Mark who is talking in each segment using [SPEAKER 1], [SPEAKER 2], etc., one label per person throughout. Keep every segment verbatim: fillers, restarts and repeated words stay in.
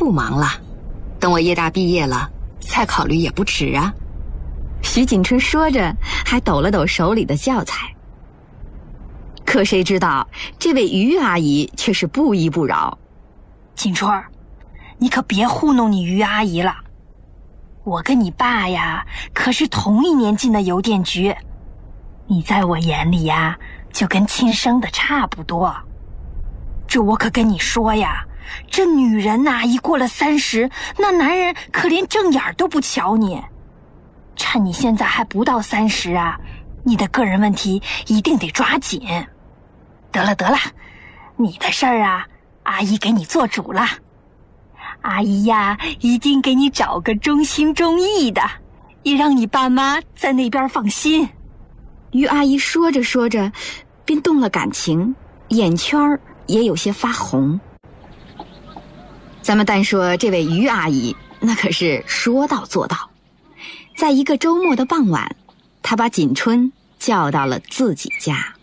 [SPEAKER 1] 不忙了，等我夜大毕业了再考虑也不迟啊。
[SPEAKER 2] 徐锦春说着还抖了抖手里的教材。可谁知道这位于阿姨却是不依不饶。
[SPEAKER 3] 锦春儿，你可别糊弄你于阿姨了，我跟你爸呀可是同一年进的邮电局，你在我眼里呀就跟亲生的差不多。这我可跟你说呀，这女人呐一过了三十，那男人可连正眼都不瞧你。趁你现在还不到三十啊，你的个人问题一定得抓紧。得了得了，你的事儿啊，阿姨给你做主了。阿姨呀，一定给你找个忠心忠义的，也让你爸妈在那边放心。
[SPEAKER 2] 于阿姨说着说着，便动了感情，眼圈也有些发红。咱们单说这位于阿姨，那可是说到做到。在一个周末的傍晚，她把锦春叫到了自己家。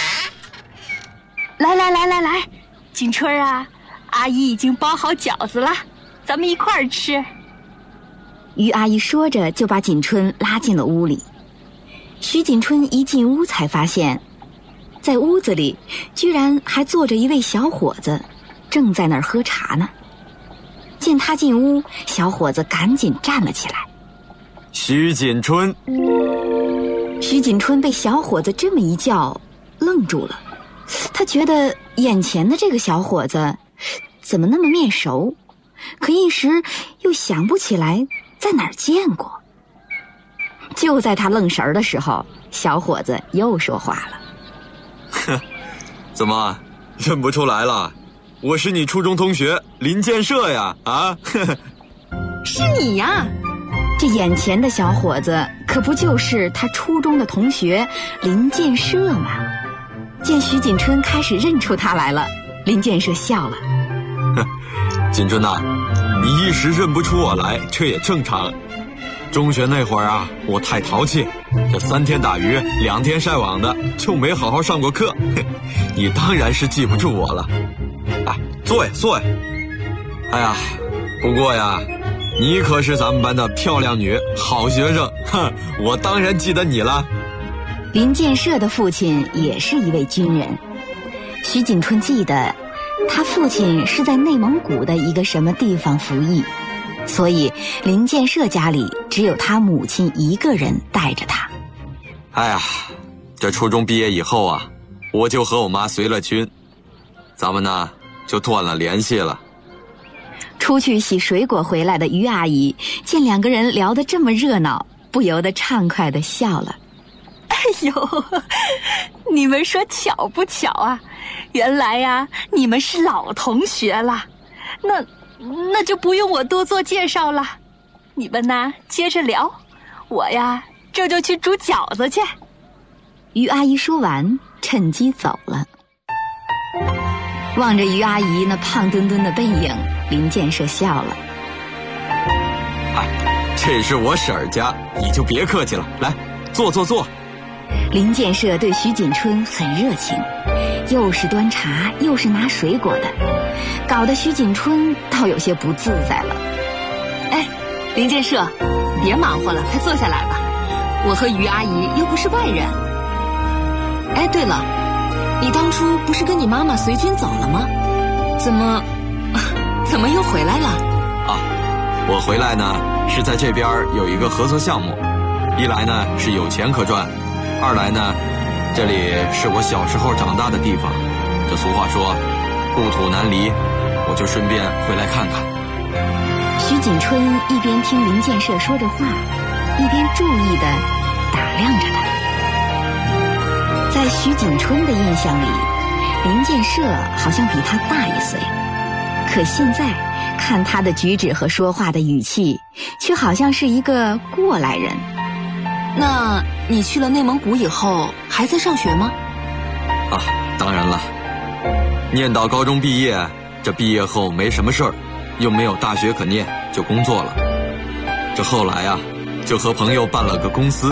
[SPEAKER 3] 来来来来来，锦春啊，阿姨已经包好饺子了，咱们一块儿吃。
[SPEAKER 2] 于阿姨说着就把锦春拉进了屋里。徐锦春一进屋才发现，在屋子里居然还坐着一位小伙子，正在那儿喝茶呢。见他进屋，小伙子赶紧站了起来。
[SPEAKER 4] 徐锦春。
[SPEAKER 2] 徐锦春被小伙子这么一叫，愣住了。他觉得眼前的这个小伙子怎么那么面熟，可一时又想不起来在哪儿见过。就在他愣神儿的时候，小伙子又说话了。
[SPEAKER 4] 哼，怎么认不出来了？我是你初中同学林建设呀！啊，
[SPEAKER 1] 是你呀！
[SPEAKER 2] 这眼前的小伙子可不就是他初中的同学林建设吗？见徐锦春开始认出他来了，林建设笑了。
[SPEAKER 4] 锦春呐，你一时认不出我来，这也正常。中学那会儿啊，我太淘气，这三天打鱼两天晒网的，就没好好上过课。你当然是记不住我了。哎，坐呀坐呀。哎呀，不过呀，你可是咱们班的漂亮女好学生，哼，我当然记得你了。
[SPEAKER 2] 林建设的父亲也是一位军人，徐锦春记得他父亲是在内蒙古的一个什么地方服役，所以林建设家里只有他母亲一个人带着他。
[SPEAKER 4] 哎呀，这初中毕业以后啊，我就和我妈随了军，咱们呢就断了联系了。
[SPEAKER 2] 出去洗水果回来的于阿姨见两个人聊得这么热闹，不由得畅快地笑了。
[SPEAKER 3] 哎呦，你们说巧不巧啊？原来呀，你们是老同学了。那那就不用我多做介绍了。你们呢，接着聊。我呀，这就去煮饺子去。
[SPEAKER 2] 于阿姨说完，趁机走了。望着于阿姨那胖墩墩的背影，林建设笑了。
[SPEAKER 4] 哎，这是我婶儿家，你就别客气了，来，坐坐坐。
[SPEAKER 2] 林建设对徐锦春很热情，又是端茶又是拿水果的，搞得徐锦春倒有些不自在了。
[SPEAKER 1] 哎，林建设，别忙活了，快坐下来吧。我和于阿姨又不是外人。哎，对了，你当初不是跟你妈妈随军走了吗？怎么怎么又回来了？
[SPEAKER 4] 啊，我回来呢是在这边有一个合作项目，一来呢是有钱可赚，二来呢这里是我小时候长大的地方，这俗话说故土难离，我就顺便回来看看。
[SPEAKER 2] 徐锦春一边听林建设说着话，一边注意地打量着他。在徐锦春的印象里，林建设好像比他大一岁，可现在看他的举止和说话的语气，却好像是一个过来人。
[SPEAKER 1] 那你去了内蒙古以后，还在上学吗？
[SPEAKER 4] 啊，当然了，念到高中毕业，这毕业后没什么事儿，又没有大学可念，就工作了。这后来啊，就和朋友办了个公司。